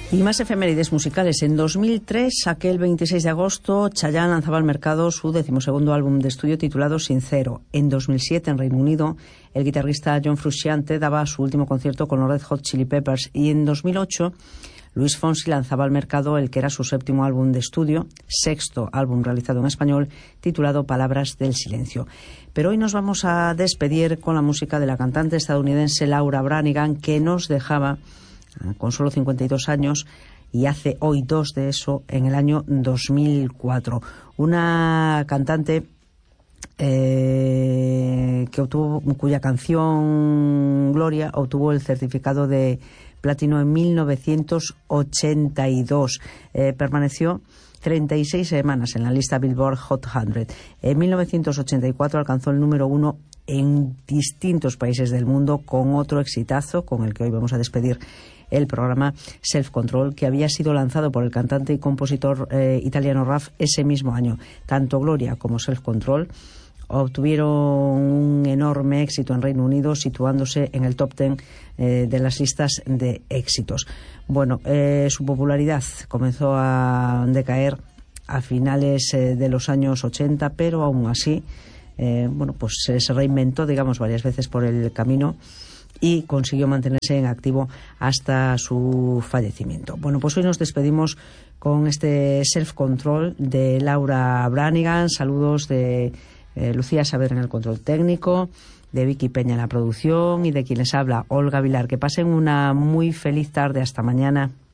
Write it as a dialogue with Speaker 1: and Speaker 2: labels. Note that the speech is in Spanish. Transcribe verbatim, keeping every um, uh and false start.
Speaker 1: Y más efemérides musicales. En dos mil tres, aquel veintiséis de agosto, Chayanne lanzaba al mercado su decimosegundo álbum de estudio titulado Sincero. En dos mil siete, en Reino Unido, el guitarrista John Frusciante daba su último concierto con los Red Hot Chili Peppers. Y en dos mil ocho, Luis Fonsi lanzaba al mercado el que era su séptimo álbum de estudio, sexto álbum realizado en español, titulado Palabras del Silencio. Pero hoy nos vamos a despedir con la música de la cantante estadounidense Laura Branigan, que nos dejaba con solo cincuenta y dos años, y hace hoy dos de eso, en el año dos mil cuatro. Una cantante eh, que obtuvo, cuya canción Gloria obtuvo el certificado de platino en mil novecientos ochenta y dos. Eh, permaneció treinta y seis semanas en la lista Billboard Hot cien. En mil novecientos ochenta y cuatro alcanzó el número uno en distintos países del mundo con otro exitazo, con el que hoy vamos a despedir el programa, Self Control, que había sido lanzado por el cantante y compositor eh, italiano Raf ese mismo año. Tanto Gloria como Self Control obtuvieron un enorme éxito en Reino Unido, situándose en el top ten eh, de las listas de éxitos. Bueno, eh, su popularidad comenzó a decaer a finales eh, de los años ochenta, pero aún así, eh, bueno, pues eh, se reinventó, digamos, varias veces por el camino y consiguió mantenerse en activo hasta su fallecimiento. Bueno, pues hoy nos despedimos con este Self Control de Laura Branigan. Saludos de eh, Lucía Saber en el control técnico, de Vicky Peña en la producción y de quien les habla, Olga Vilar. Que pasen una muy feliz tarde. Hasta mañana.